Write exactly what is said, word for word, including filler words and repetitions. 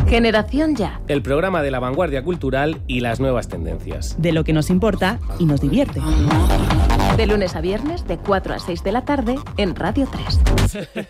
Generación Ya. El programa de la vanguardia cultural y las nuevas tendencias. De lo que nos importa y nos divierte. De lunes a viernes, de cuatro a seis de la tarde, en Radio tres.